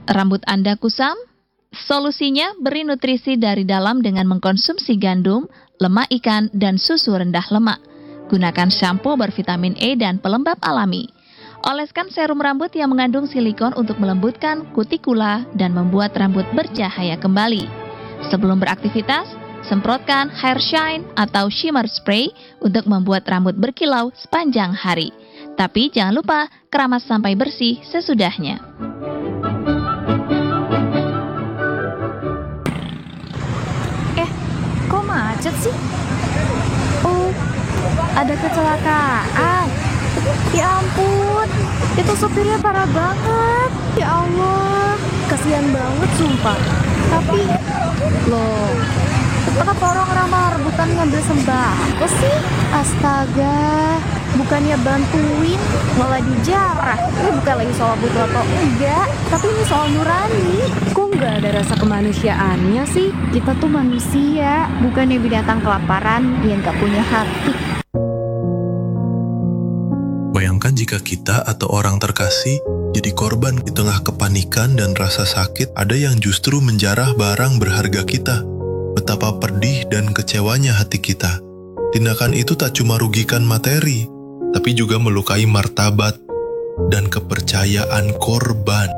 Rambut Anda kusam? Solusinya beri nutrisi dari dalam dengan mengkonsumsi gandum, lemak ikan, dan susu rendah lemak. Gunakan shampoo bervitamin E dan pelembab alami. Oleskan serum rambut yang mengandung silikon untuk melembutkan kutikula dan membuat rambut bercahaya kembali. Sebelum beraktivitas, semprotkan hair shine atau shimmer spray untuk membuat rambut berkilau sepanjang hari. Tapi jangan lupa keramas sampai bersih sesudahnya. Kok macet sih? Oh, ada kecelakaan. Ya ampun, itu sopirnya parah banget. Ya Allah, kasihan banget sumpah. Tapi, loh, kenapa orang-orang malah rebutan ngambil sembako sih? Astaga, bukannya bantuin, malah dijarah. Ini bukan lagi soal butuh atau enggak, tapi ini soal nurani. Kok nggak ada rasa kemanusiaannya sih? Kita tuh manusia, bukannya binatang kelaparan yang nggak punya hati. Bayangkan jika kita atau orang terkasih jadi korban di tengah kepanikan dan rasa sakit, ada yang justru menjarah barang berharga kita. Betapa pedih dan kecewanya hati kita. Tindakan itu tak cuma rugikan materi, tapi juga melukai martabat dan kepercayaan korban.